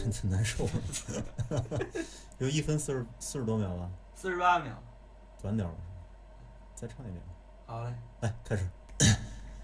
真难受。有1分40多秒了， 48秒。 短点儿了，再唱一遍。 好嘞。 来，开始。